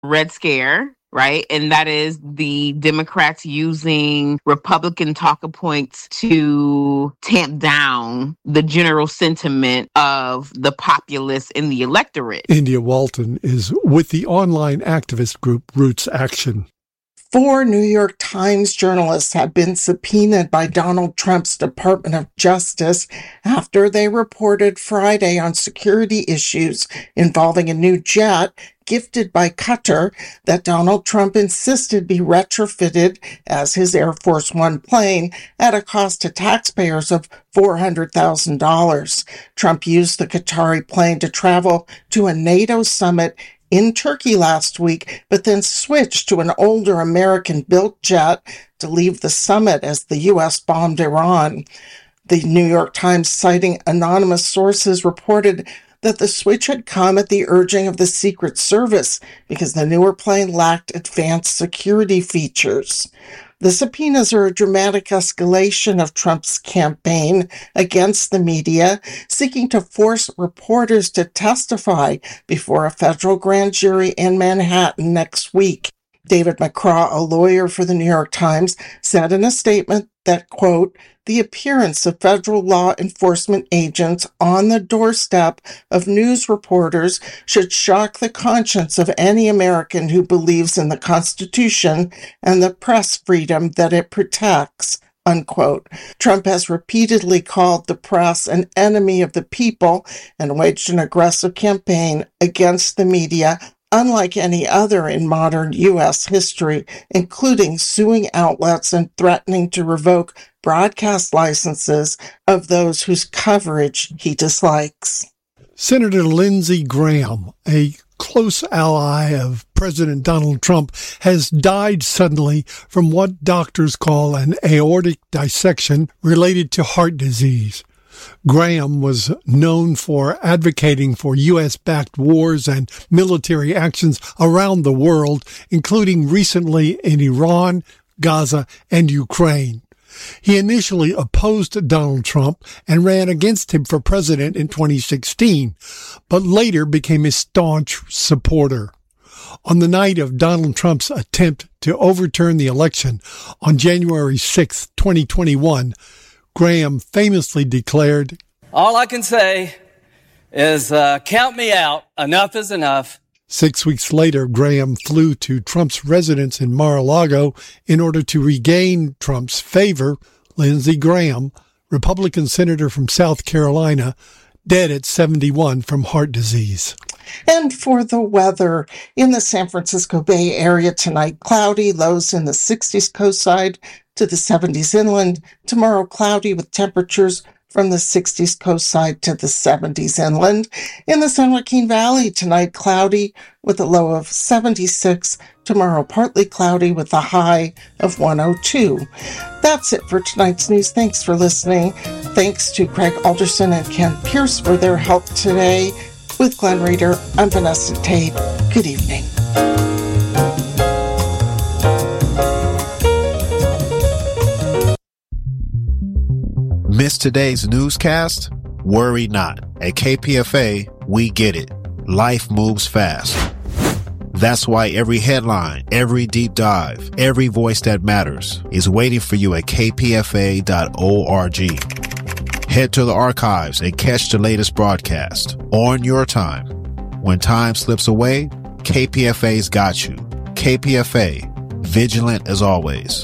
Red Scare, right? And that is the Democrats using Republican talking points to tamp down the general sentiment of the populace in the electorate. India Walton is with the online activist group Roots Action. 4 New York Times journalists have been subpoenaed by Donald Trump's Department of Justice after they reported Friday on security issues involving a new jet gifted by Qatar that Donald Trump insisted be retrofitted as his Air Force One plane at a cost to taxpayers of $400,000. Trump used the Qatari plane to travel to a NATO summit in Turkey last week, but then switched to an older American-built jet to leave the summit as the U.S. bombed Iran. The New York Times, citing anonymous sources, reported that the switch had come at the urging of the Secret Service because the newer plane lacked advanced security features. The subpoenas are a dramatic escalation of Trump's campaign against the media, seeking to force reporters to testify before a federal grand jury in Manhattan next week. David McCraw, a lawyer for the New York Times, said in a statement that, quote, the appearance of federal law enforcement agents on the doorstep of news reporters should shock the conscience of any American who believes in the Constitution and the press freedom that it protects, unquote. Trump has repeatedly called the press an enemy of the people and waged an aggressive campaign against the media unlike any other in modern U.S. history, including suing outlets and threatening to revoke broadcast licenses of those whose coverage he dislikes. Senator Lindsey Graham, a close ally of President Donald Trump, has died suddenly from what doctors call an aortic dissection related to heart disease. Graham was known for advocating for U.S.-backed wars and military actions around the world, including recently in Iran, Gaza, and Ukraine. He initially opposed Donald Trump and ran against him for president in 2016, but later became a staunch supporter. On the night of Donald Trump's attempt to overturn the election on January 6, 2021, Graham famously declared, all I can say is count me out. Enough is enough. 6 weeks later, Graham flew to Trump's residence in Mar-a-Lago in order to regain Trump's favor. Lindsey Graham, Republican senator from South Carolina, dead at 71 from heart disease. And for the weather, in the San Francisco Bay Area tonight, cloudy, lows in the 60s coastside to the 70s inland. Tomorrow, cloudy with temperatures from the 60s coastside to the 70s inland. In the San Joaquin Valley, tonight, cloudy with a low of 76. Tomorrow, partly cloudy with a high of 102. That's it for tonight's news. Thanks for listening. Thanks to Craig Alderson and Ken Pierce for their help today. With Glenn Reader, I'm Vanessa Tate. Good evening. Missed today's newscast? Worry not. At KPFA, we get it. Life moves fast. That's why every headline, every deep dive, every voice that matters is waiting for you at kpfa.org. Head to the archives and catch the latest broadcast on your time. When time slips away, KPFA's got you. KPFA, vigilant as always.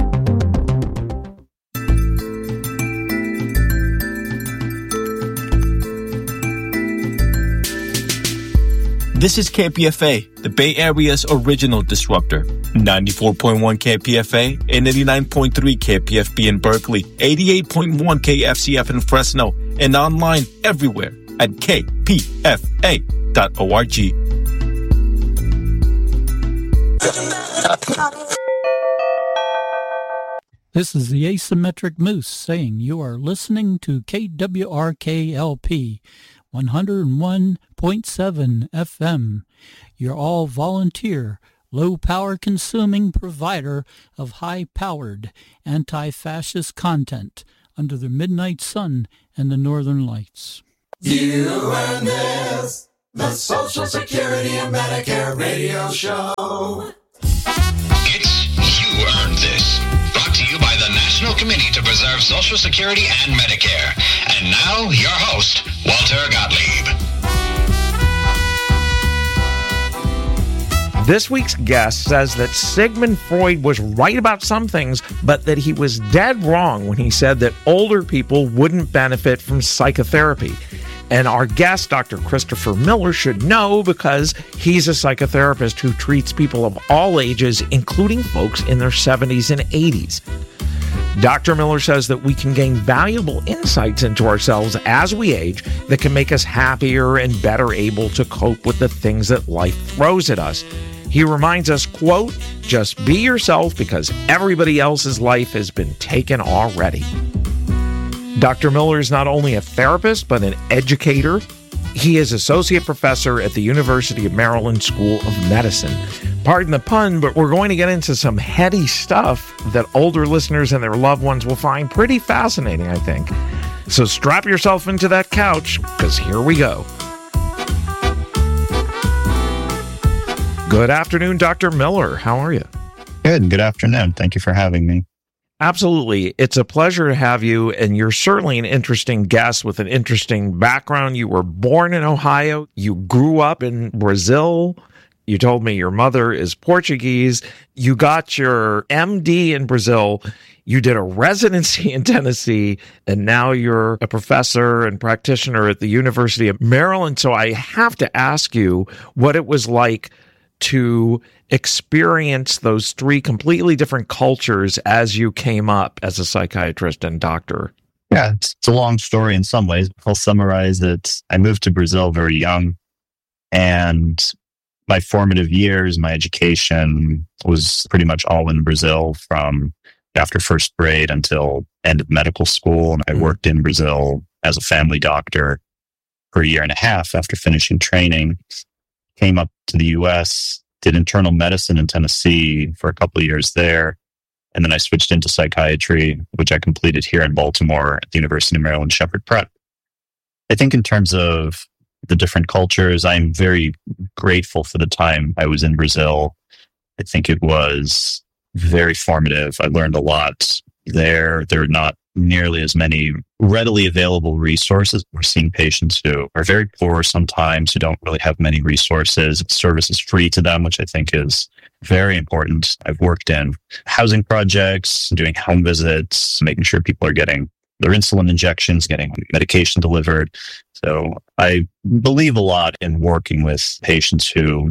This is KPFA, the Bay Area's original disruptor. 94.1 KPFA and 89.3 KPFB in Berkeley, 88.1 KFCF in Fresno, and online everywhere at kpfa.org. This is the Asymmetric Moose saying you are listening to KWRKLP 101.7 FM, your all-volunteer, low-power consuming provider of high-powered, anti-fascist content under the midnight sun and the northern lights. You and this, The Social Security and Medicare Radio Show. It's You Earned This. Brought to you by the National Committee to Preserve Social Security and Medicare. And now, your host, Walter Gottlieb. This week's guest says that Sigmund Freud was right about some things, but that he was dead wrong when he said that older people wouldn't benefit from psychotherapy. And our guest, Dr. Christopher Miller, should know because he's a psychotherapist who treats people of all ages, including folks in their 70s and 80s. Dr. Miller says that we can gain valuable insights into ourselves as we age that can make us happier and better able to cope with the things that life throws at us. He reminds us, quote, just be yourself because everybody else's life has been taken already. Dr. Miller is not only a therapist, but an educator. He is associate professor at the University of Maryland School of Medicine. Pardon the pun, but we're going to get into some heady stuff that older listeners and their loved ones will find pretty fascinating, I think. So strap yourself into that couch, because here we go. Good afternoon, Dr. Miller. How are you? Good afternoon. Thank you for having me. Absolutely. It's a pleasure to have you, and you're certainly an interesting guest with an interesting background. You were born in Ohio. You grew up in Brazil. You told me your mother is Portuguese. You got your MD in Brazil. You did a residency in Tennessee, and now you're a professor and practitioner at the University of Maryland. So I have to ask you what it was like to experience those three completely different cultures as you came up as a psychiatrist and doctor. Yeah, it's a long story in some ways. I'll summarize it. I moved to Brazil very young, and my formative years, my education was pretty much all in Brazil from after first grade until end of medical school. And I worked in Brazil as a family doctor for a year and a half after finishing training. Came up to the U.S., did internal medicine in Tennessee for a couple of years there. And then I switched into psychiatry, which I completed here in Baltimore at the University of Maryland Shepherd Prep. I think in terms of the different cultures, I'm very grateful for the time I was in Brazil. I think it was very formative. I learned a lot there. There are not nearly as many readily available resources. We're seeing patients who are very poor sometimes, who don't really have many resources. Service is free to them, which I think is very important. I've worked in housing projects, doing home visits, making sure people are getting their insulin injections, getting medication delivered. So I believe a lot in working with patients who,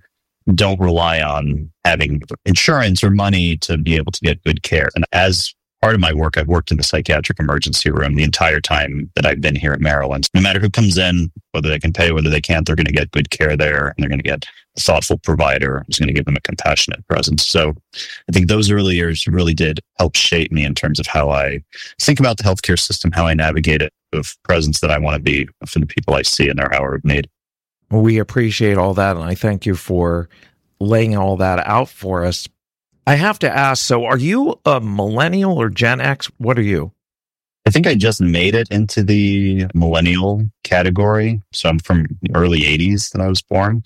don't rely on having insurance or money to be able to get good care. And as part of my work, I've worked in the psychiatric emergency room the entire time that I've been here at Maryland. No matter who comes in, whether they can pay, whether they can't, they're going to get good care there, and they're going to get a thoughtful provider who's going to give them a compassionate presence. So I think those early years really did help shape me in terms of how I think about the healthcare system, how I navigate it, of presence that I want to be for the people I see in their hour of need. We appreciate all that, and I thank you for laying all that out for us. I have to ask, so are you a millennial or Gen X? What are you? I think I just made it into the millennial category. So I'm from the early 80s that I was born.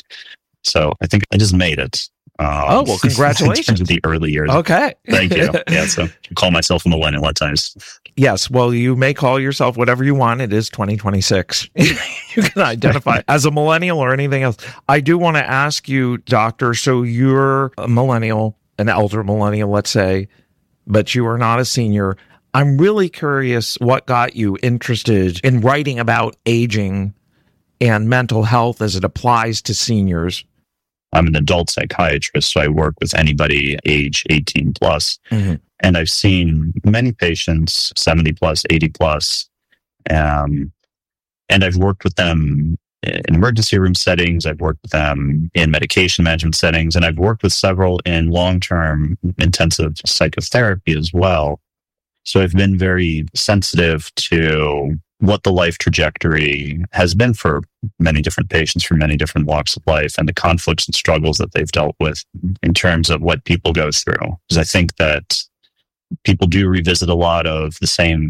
So I think I just made it. Well, congratulations. In terms of the early years. Okay. Thank you. Yeah, so I call myself a millennial at times. Yes, well, you may call yourself whatever you want. It is 2026. You can identify as a millennial or anything else. I do want to ask you, doctor, so you're a millennial, an elder millennial, let's say, but you are not a senior. I'm really curious what got you interested in writing about aging and mental health as it applies to seniors. I'm an adult psychiatrist, so I work with anybody age 18 plus. Mm-hmm. And I've seen many patients, 70 plus, 80 plus. And I've worked with them in emergency room settings. I've worked with them in medication management settings. And I've worked with several in long-term intensive psychotherapy as well. So I've been very sensitive to what the life trajectory has been for many different patients from many different walks of life and the conflicts and struggles that they've dealt with in terms of what people go through. Because I think that people do revisit a lot of the same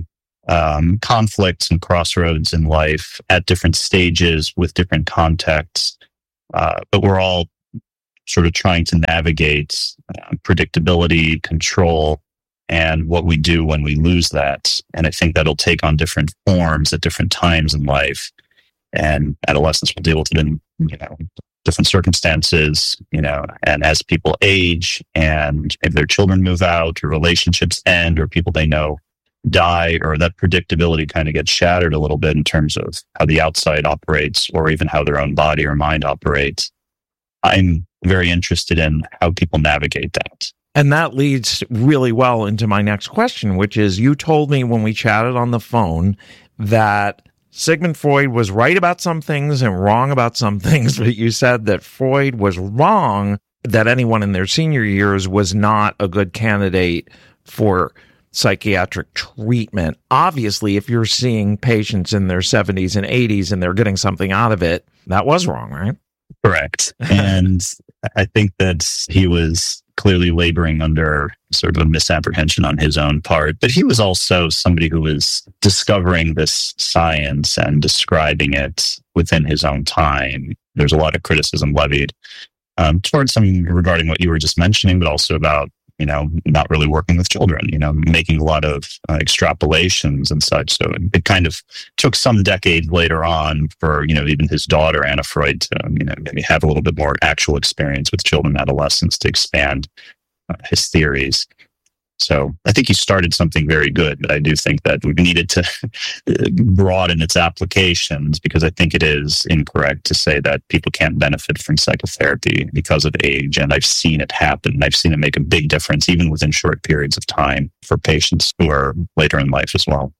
conflicts and crossroads in life at different stages with different contexts. But we're all sort of trying to navigate predictability, control, and what we do when we lose that. And I think that'll take on different forms at different times in life. And adolescents will deal with it in, different circumstances, and as people age and if their children move out or relationships end or people they know die, or that predictability kind of gets shattered a little bit in terms of how the outside operates or even how their own body or mind operates. I'm very interested in how people navigate that. And that leads really well into my next question, which is, you told me when we chatted on the phone that Sigmund Freud was right about some things and wrong about some things, but you said that Freud was wrong, that anyone in their senior years was not a good candidate for psychiatric treatment. Obviously, if you're seeing patients in their 70s and 80s and they're getting something out of it, that was wrong, right? Correct. And I think that he was clearly laboring under sort of a misapprehension on his own part. But he was also somebody who was discovering this science and describing it within his own time. There's a lot of criticism levied towards him regarding what you were just mentioning, but also about, not really working with children, making a lot of extrapolations and such. So it kind of took some decades later on for, even his daughter, Anna Freud, to, maybe have a little bit more actual experience with children and adolescents to expand his theories. So I think he started something very good, but I do think that we needed to broaden its applications, because I think it is incorrect to say that people can't benefit from psychotherapy because of age. And I've seen it happen. And I've seen it make a big difference, even within short periods of time, for patients who are later in life as well.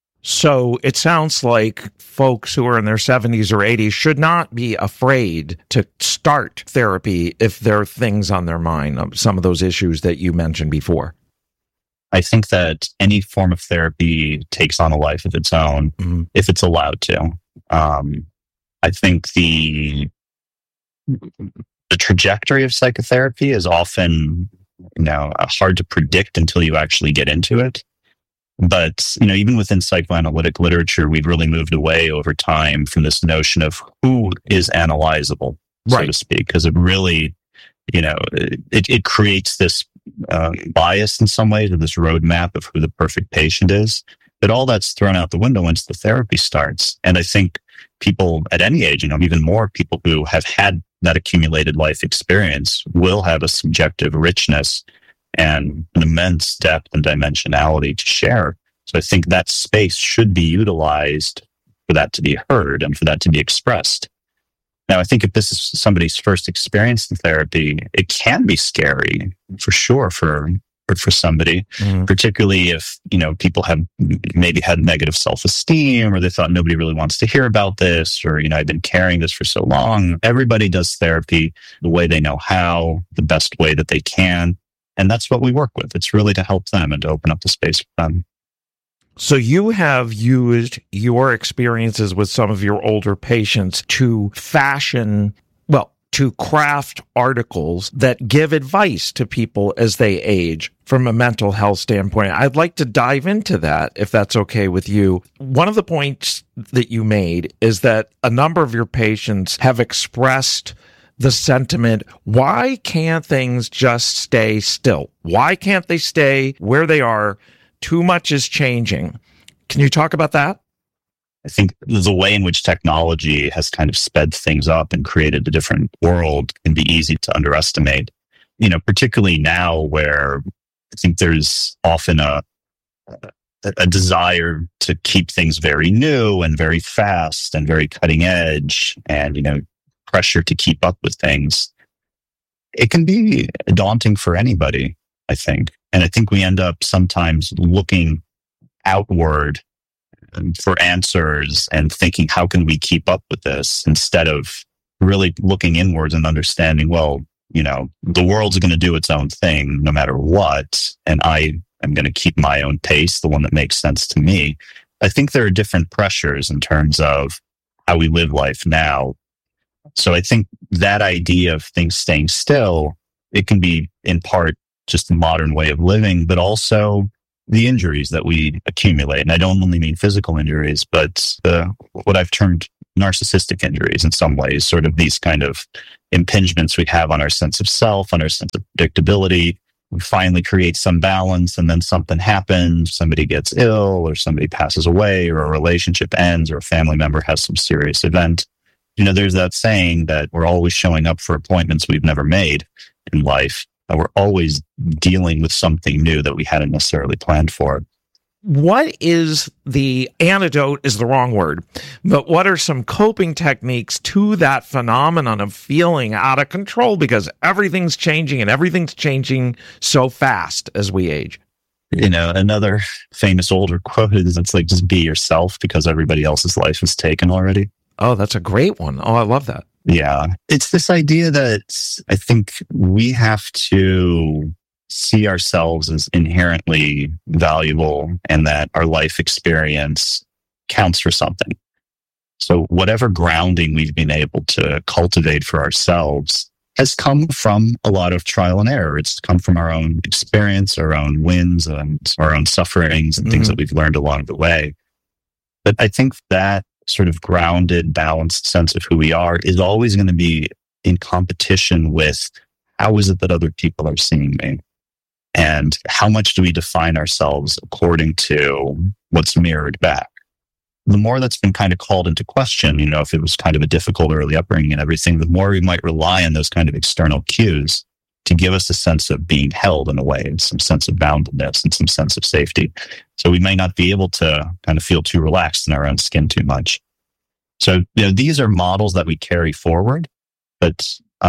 So it sounds like folks who are in their 70s or 80s should not be afraid to start therapy if there are things on their mind, some of those issues that you mentioned before. I think that any form of therapy takes on a life of its own if it's allowed to. I think the trajectory of psychotherapy is often, hard to predict until you actually get into it. But, even within psychoanalytic literature, we've really moved away over time from this notion of who is analyzable, so to speak, because it really, it creates this bias in some ways, or this roadmap of who the perfect patient is. But all that's thrown out the window once the therapy starts. And I think people at any age, even more people who have had that accumulated life experience will have a subjective richness and an immense depth and dimensionality to share. So I think that space should be utilized for that to be heard and for that to be expressed. Now, I think if this is somebody's first experience in therapy, it can be scary, for sure, for somebody, particularly if, people have maybe had negative self-esteem, or they thought nobody really wants to hear about this, or, I've been carrying this for so long. Everybody does therapy the way they know how, the best way that they can. And that's what we work with. It's really to help them and to open up the space for them. So you have used your experiences with some of your older patients to craft articles that give advice to people as they age from a mental health standpoint. I'd like to dive into that, if that's okay with you. One of the points that you made is that a number of your patients have expressed the sentiment, why can't things just stay still? Why can't they stay where they are? Too much is changing. Can you talk about that? I think the way in which technology has kind of sped things up and created a different world can be easy to underestimate, particularly now where I think there's often a desire to keep things very new and very fast and very cutting edge and, pressure to keep up with things. It can be daunting for anybody, I think. And I think we end up sometimes looking outward for answers and thinking, how can we keep up with this, instead of really looking inwards and understanding, the world's going to do its own thing no matter what. And I am going to keep my own pace, the one that makes sense to me. I think there are different pressures in terms of how we live life now. So I think that idea of things staying still, it can be in part just a modern way of living, but also the injuries that we accumulate. And I don't only mean physical injuries, but what I've termed narcissistic injuries in some ways, sort of these kind of impingements we have on our sense of self, on our sense of predictability. We finally create some balance, and then something happens, somebody gets ill, or somebody passes away, or a relationship ends, or a family member has some serious event. There's that saying that we're always showing up for appointments we've never made in life. We're always dealing with something new that we hadn't necessarily planned for. What is the antidote is the wrong word, but what are some coping techniques to that phenomenon of feeling out of control because everything's changing and everything's changing so fast as we age? Another famous older quote is, it's like, just be yourself because everybody else's life is taken already. Oh, that's a great one. Oh, I love that. Yeah. It's this idea that I think we have to see ourselves as inherently valuable and that our life experience counts for something. So whatever grounding we've been able to cultivate for ourselves has come from a lot of trial and error. It's come from our own experience, our own wins, and our own sufferings and things that we've learned along the way. But I think that sort of grounded, balanced sense of who we are is always going to be in competition with how is it that other people are seeing me? And how much do we define ourselves according to what's mirrored back? The more that's been kind of called into question, if it was kind of a difficult early upbringing and everything, the more we might rely on those kind of external cues to give us a sense of being held in a way, and some sense of boundedness and some sense of safety. So we may not be able to kind of feel too relaxed in our own skin too much. So, these are models that we carry forward, but,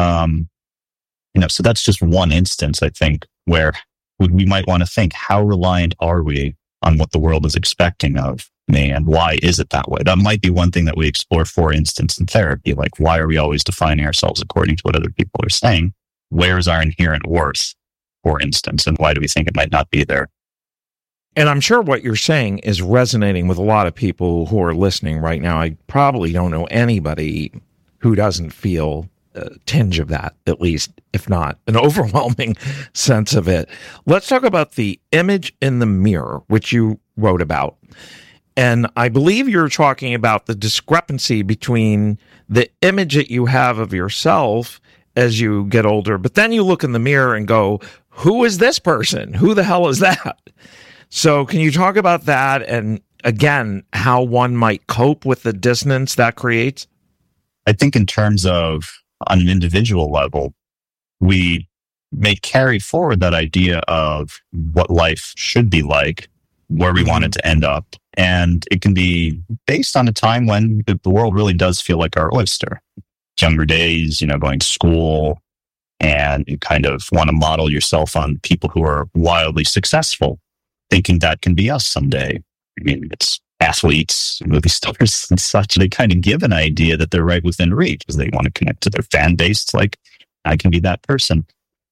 so that's just one instance, I think, where we might want to think, how reliant are we on what the world is expecting of me, and why is it that way? That might be one thing that we explore, for instance, in therapy. Like, why are we always defining ourselves according to what other people are saying? Where is our inherent worth, for instance, and why do we think it might not be there? And I'm sure what you're saying is resonating with a lot of people who are listening right now. I probably don't know anybody who doesn't feel a tinge of that, at least, if not an overwhelming sense of it. Let's talk about the image in the mirror, which you wrote about. And I believe you're talking about the discrepancy between the image that you have of yourself as you get older, but then you look in the mirror and go, who is this person? Who the hell is that? So can you talk about that, and again, how one might cope with the dissonance that creates? I think in terms of on an individual level, we may carry forward that idea of what life should be like, where we want it to end up. And it can be based on a time when the world really does feel like our oyster. Younger days, going to school, and you kind of want to model yourself on people who are wildly successful, thinking that can be us someday. I mean, it's athletes, movie stars and such. They kind of give an idea that they're right within reach because they want to connect to their fan base. It's like, I can be that person.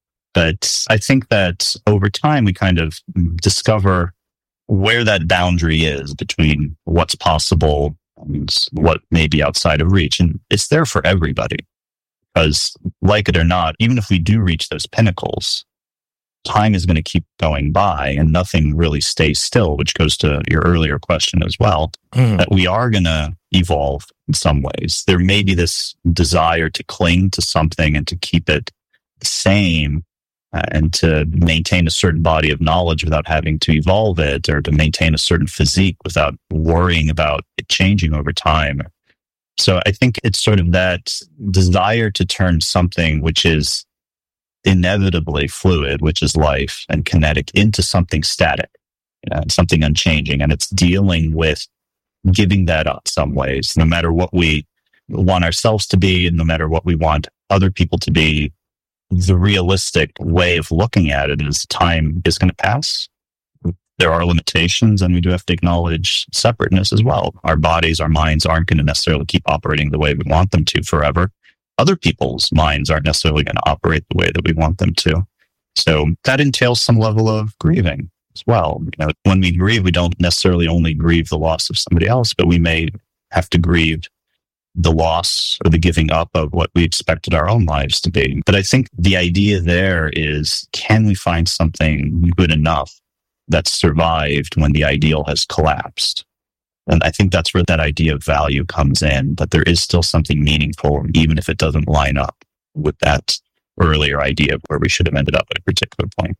But I think that over time, we kind of discover where that boundary is between what's possible and what may be outside of reach. And it's there for everybody. Because, like it or not, even if we do reach those pinnacles, time is going to keep going by and nothing really stays still, which goes to your earlier question as well, that we are going to evolve in some ways. There may be this desire to cling to something and to keep it the same and to maintain a certain body of knowledge without having to evolve it, or to maintain a certain physique without worrying about it changing over time. So I think it's sort of that desire to turn something which is inevitably fluid, which is life and kinetic, into something static, something unchanging. And it's dealing with giving that up some ways, no matter what we want ourselves to be, and no matter what we want other people to be. The realistic way of looking at it is time is going to pass. There are limitations, and we do have to acknowledge separateness as well. Our bodies, our minds aren't going to necessarily keep operating the way we want them to forever. Other people's minds aren't necessarily going to operate the way that we want them to. So that entails some level of grieving as well. When we grieve, we don't necessarily only grieve the loss of somebody else, but we may have to grieve the loss or the giving up of what we expected our own lives to be. But I think the idea there is, can we find something good enough that's survived when the ideal has collapsed. And I think that's where that idea of value comes in, but there is still something meaningful, even if it doesn't line up with that earlier idea of where we should have ended up at a particular point.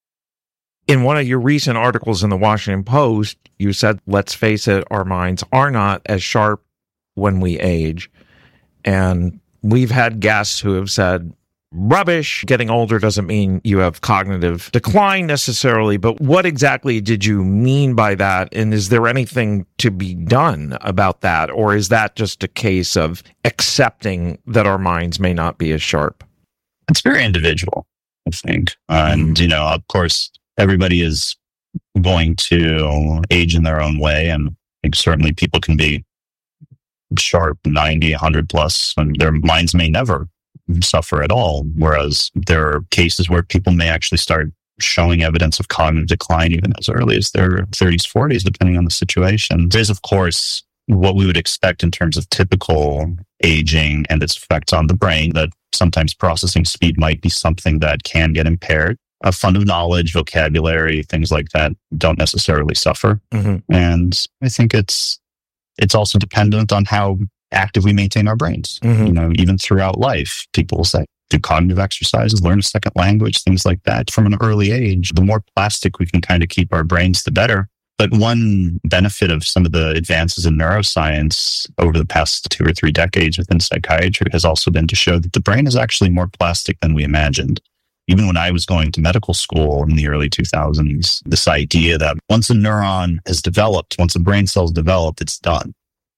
In one of your recent articles in the Washington Post, you said, let's face it, our minds are not as sharp when we age. And we've had guests who have said, rubbish, getting older doesn't mean you have cognitive decline necessarily, but what exactly did you mean by that? And is there anything to be done about that? Or is that just a case of accepting that our minds may not be as sharp? It's very individual, I think. And, of course, everybody is going to age in their own way. And I think certainly people can be sharp 90, 100 plus, and their minds may never suffer at all. Whereas there are cases where people may actually start showing evidence of cognitive decline even as early as their 30s, 40s, depending on the situation. There's, of course, what we would expect in terms of typical aging and its effects on the brain, that sometimes processing speed might be something that can get impaired. A fund of knowledge, vocabulary, things like that don't necessarily suffer. Mm-hmm. And I think it's also dependent on how active we maintain our brains. Mm-hmm. Even throughout life, people will say, do cognitive exercises, learn a second language, things like that. From an early age, the more plastic we can kind of keep our brains, the better. But one benefit of some of the advances in neuroscience over the past 2 or 3 decades within psychiatry has also been to show that the brain is actually more plastic than we imagined. Even when I was going to medical school in the early 2000s, this idea that once a neuron has developed, once a brain cell's developed, it's done.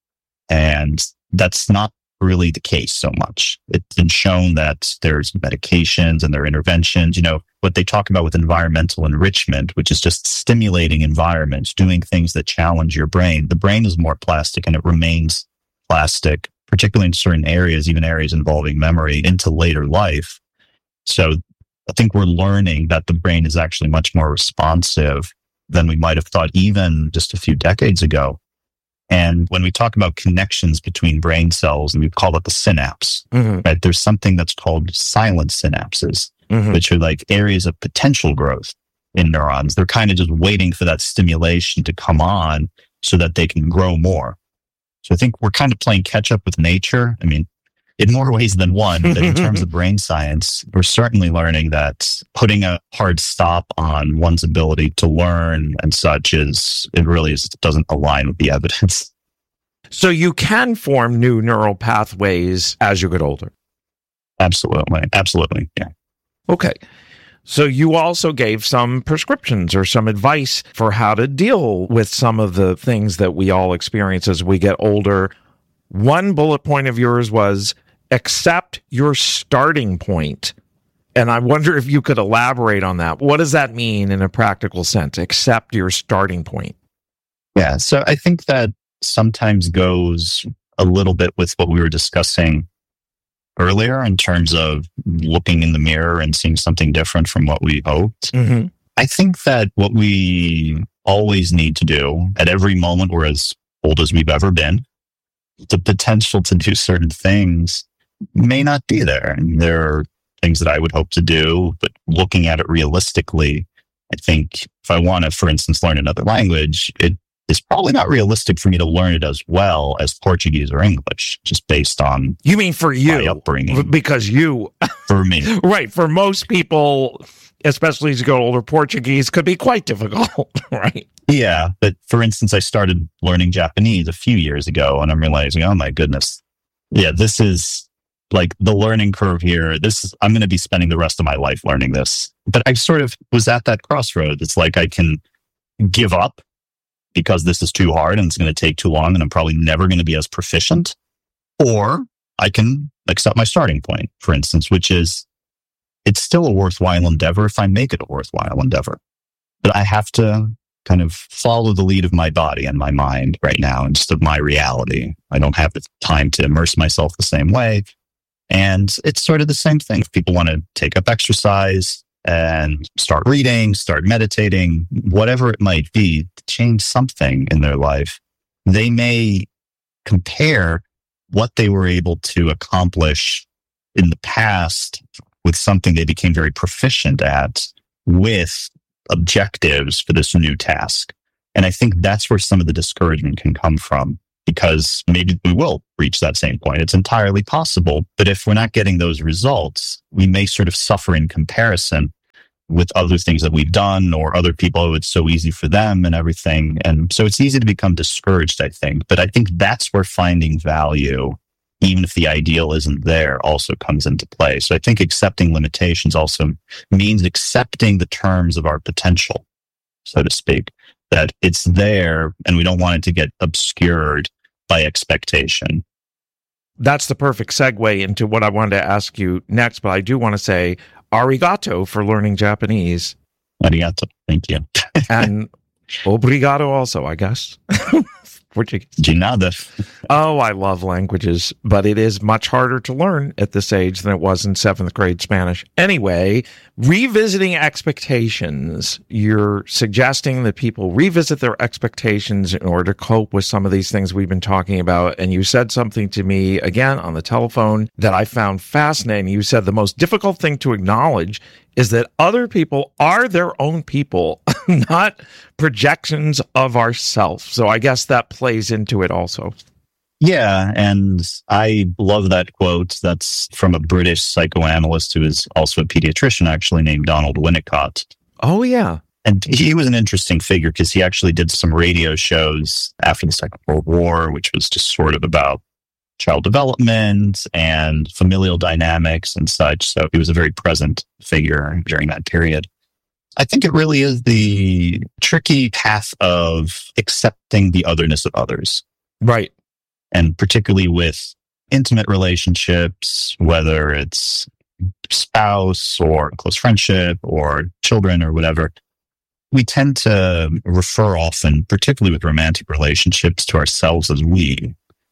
And that's not really the case so much. It's been shown that there's medications and there are interventions, what they talk about with environmental enrichment, which is just stimulating environments, doing things that challenge your brain. The brain is more plastic and it remains plastic, particularly in certain areas, even areas involving memory, into later life. So I think we're learning that the brain is actually much more responsive than we might have thought even just a few decades ago. And when we talk about connections between brain cells, we call it the synapse, mm-hmm. right? There's something that's called silent synapses, mm-hmm. which are like areas of potential growth in neurons. They're kind of just waiting for that stimulation to come on so that they can grow more. So I think we're kind of playing catch up with nature. I mean, in more ways than one, but in terms of brain science, we're certainly learning that putting a hard stop on one's ability to learn and such doesn't align with the evidence. So you can form new neural pathways as you get older? Absolutely, yeah. Okay. So you also gave some prescriptions or some advice for how to deal with some of the things that we all experience as we get older. One bullet point of yours was accept your starting point. And I wonder if you could elaborate on that. What does that mean in a practical sense? Accept your starting point. Yeah. So I think that sometimes goes a little bit with what we were discussing earlier in terms of looking in the mirror and seeing something different from what we hoped. Mm-hmm. I think that what we always need to do at every moment we're as old as we've ever been, the potential to do certain things may not be there. And there are things that I would hope to do, but looking at it realistically, I think if I want to, for instance, learn another language, it is probably not realistic for me to learn it as well as Portuguese or English, just based on you mean for you, my upbringing. Because you, for me, right? For most people, especially as you go older, Portuguese could be quite difficult, right? Yeah, but for instance, I started learning Japanese a few years ago, and I'm realizing, oh my goodness, yeah, this is like the learning curve here. I'm going to be spending the rest of my life learning this. But I sort of was at that crossroad. It's like I can give up because this is too hard and it's going to take too long and I'm probably never going to be as proficient. Or I can accept my starting point, for instance, which is it's still a worthwhile endeavor if I make it a worthwhile endeavor. But I have to kind of follow the lead of my body and my mind right now and just of my reality. I don't have the time to immerse myself the same way. And it's sort of the same thing. If people want to take up exercise and start reading, start meditating, whatever it might be, to change something in their life, they may compare what they were able to accomplish in the past with something they became very proficient at with objectives for this new task. And I think that's where some of the discouragement can come from, because maybe we will reach that same point. It's entirely possible. But if we're not getting those results, we may sort of suffer in comparison with other things that we've done or other people. Oh, it's so easy for them and everything. And so it's easy to become discouraged, I think. But I think that's where finding value, even if the ideal isn't there, also comes into play. So I think accepting limitations also means accepting the terms of our potential, so to speak, that it's there and we don't want it to get obscured by expectation. That's the perfect segue into what I wanted to ask you next, but I do want to say arigato for learning Japanese. Arigato. Thank you. And obrigado also, I guess. Portuguese. De nada. Oh, I love languages, but it is much harder to learn at this age than it was in 7th grade Spanish. Anyway, revisiting expectations. You're suggesting that people revisit their expectations in order to cope with some of these things we've been talking about. And you said something to me again on the telephone that I found fascinating. You said the most difficult thing to acknowledge is that other people are their own people, not projections of ourselves. So I guess that plays into it also. Yeah, and I love that quote. That's from a British psychoanalyst who is also a pediatrician, actually, named Donald Winnicott. Oh, yeah. And he was an interesting figure because he actually did some radio shows after the Second World War, which was just sort of about child development and familial dynamics and such. So he was a very present figure during that period. I think it really is the tricky path of accepting the otherness of others. Right. And particularly with intimate relationships, whether it's spouse or close friendship or children or whatever, we tend to refer often, particularly with romantic relationships, to ourselves as we.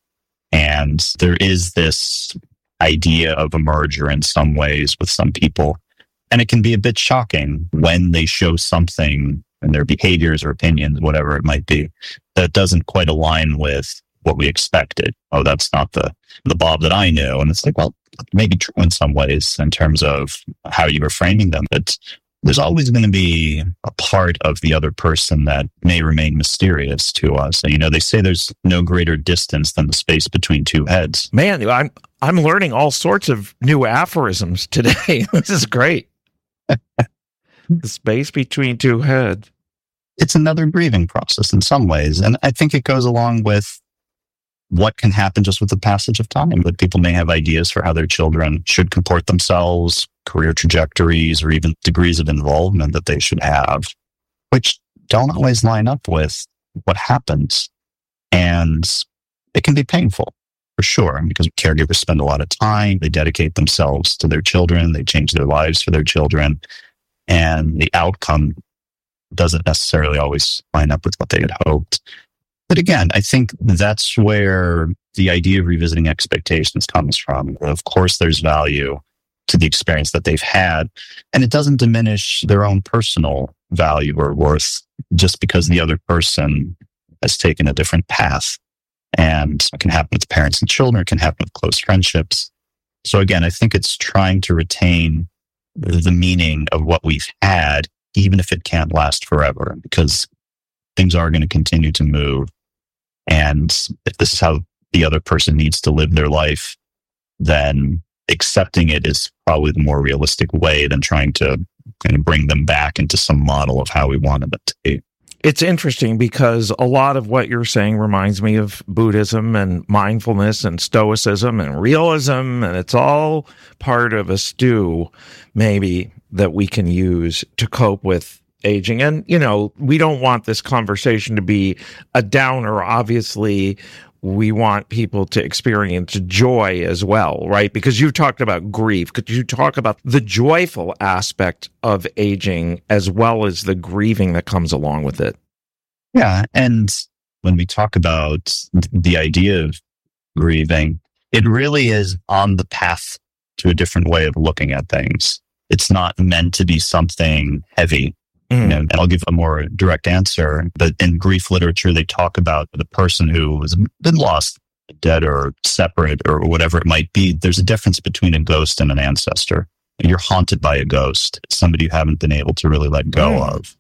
And there is this idea of a merger in some ways with some people. And it can be a bit shocking when they show something in their behaviors or opinions, whatever it might be, that doesn't quite align with what we expected. Oh, that's not the Bob that I knew. And it's like, well, it may be true in some ways in terms of how you were framing them, but there's always going to be a part of the other person that may remain mysterious to us. And, they say there's no greater distance than the space between two heads. Man, I'm learning all sorts of new aphorisms today. This is great. The space between two heads. It's another grieving process in some ways. And I think it goes along with what can happen just with the passage of time. That people may have ideas for how their children should comport themselves, career trajectories, or even degrees of involvement that they should have, which don't always line up with what happens. And it can be painful, for sure, because caregivers spend a lot of time, they dedicate themselves to their children, they change their lives for their children, and the outcome doesn't necessarily always line up with what they had hoped. But again, I think that's where the idea of revisiting expectations comes from. Of course, there's value to the experience that they've had, and it doesn't diminish their own personal value or worth just because the other person has taken a different path. And it can happen with parents and children, it can happen with close friendships. So again, I think it's trying to retain the meaning of what we've had, even if it can't last forever, because things are going to continue to move. And if this is how the other person needs to live their life, then accepting it is probably the more realistic way than trying to kind of bring them back into some model of how we wanted them to be. It's interesting because a lot of what you're saying reminds me of Buddhism and mindfulness and Stoicism and realism, and it's all part of a stew, maybe, that we can use to cope with aging. And, we don't want this conversation to be a downer. Obviously, we want people to experience joy as well, right? Because you talked about grief. Could you talk about the joyful aspect of aging as well as the grieving that comes along with it? Yeah. And when we talk about the idea of grieving, it really is on the path to a different way of looking at things. It's not meant to be something heavy. And I'll give a more direct answer. But in grief literature, they talk about the person who has been lost, dead or separate or whatever it might be. There's a difference between a ghost and an ancestor. You're haunted by a ghost, somebody you haven't been able to really let go of.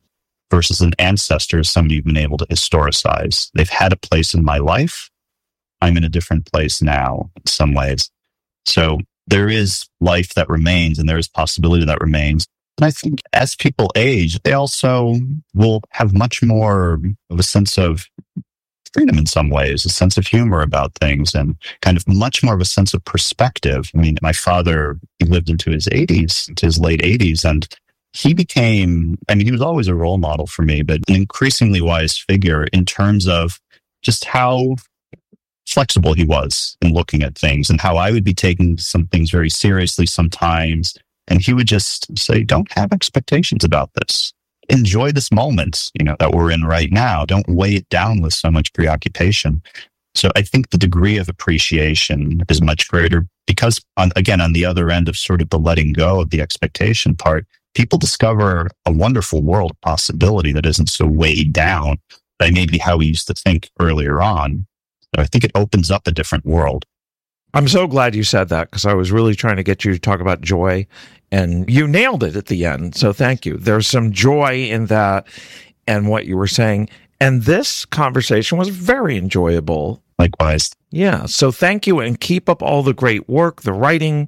versus an ancestor is somebody you've been able to historicize. They've had a place in my life. I'm in a different place now in some ways. So there is life that remains and there is possibility that remains. And I think as people age, they also will have much more of a sense of freedom in some ways, a sense of humor about things, and kind of much more of a sense of perspective. I mean, my father, he lived into his 80s, into his late 80s, and he became, I mean, he was always a role model for me, but an increasingly wise figure in terms of just how flexible he was in looking at things and how I would be taking some things very seriously sometimes. And he would just say, don't have expectations about this. Enjoy this moment, that we're in right now. Don't weigh it down with so much preoccupation. So I think the degree of appreciation is much greater because, on the other end of sort of the letting go of the expectation part, people discover a wonderful world of possibility that isn't so weighed down by maybe how we used to think earlier on. So I think it opens up a different world. I'm so glad you said that because I was really trying to get you to talk about joy, and you nailed it at the end. So thank you. There's some joy in that and what you were saying. And this conversation was very enjoyable. Likewise. Yeah. So thank you, and keep up all the great work, the writing,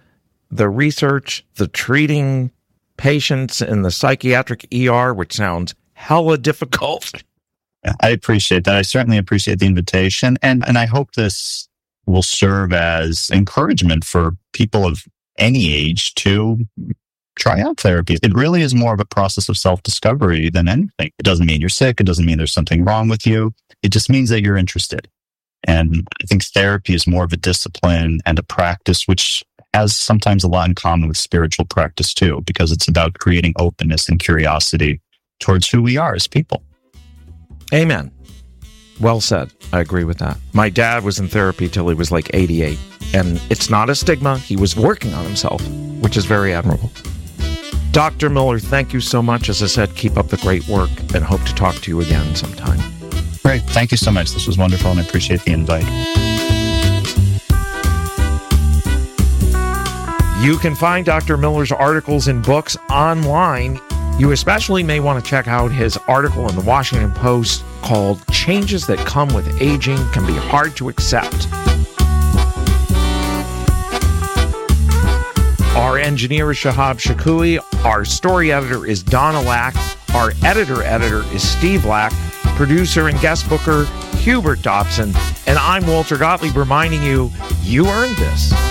the research, the treating patients in the psychiatric ER, which sounds hella difficult. I appreciate that. I certainly appreciate the invitation. And I hope this will serve as encouragement for people of any age to try out therapy. It really is more of a process of self-discovery than anything. It doesn't mean you're sick. It doesn't mean there's something wrong with you. It just means that you're interested. And I think therapy is more of a discipline and a practice, which has sometimes a lot in common with spiritual practice too, because it's about creating openness and curiosity towards who we are as people. Amen. Well said. I agree with that. My dad was in therapy till he was like 88, and it's not a stigma. He was working on himself, which is very admirable. Dr. Miller, thank you so much. As I said, keep up the great work and hope to talk to you again sometime. Great. Thank you so much. This was wonderful, and I appreciate the invite. You can find Dr. Miller's articles and books online. You especially may want to check out his article in the Washington Post called Changes That Come with Aging Can Be Hard to Accept. Our engineer is Shahab Shakui. Our story editor is Donna Lack. Our editor is Steve Lack. Producer and guest booker, Hubert Dobson. And I'm Walter Gottlieb reminding you, you earned this.